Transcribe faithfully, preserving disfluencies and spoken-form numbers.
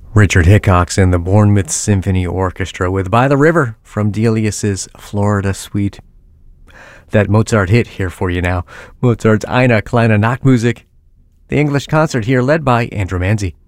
Richard Hickox and the Bournemouth Symphony Orchestra with By the River from Delius's Florida Suite. That Mozart hit here for you now. Mozart's Eine kleine Nachtmusik. The English concert here led by Andrew Manzi.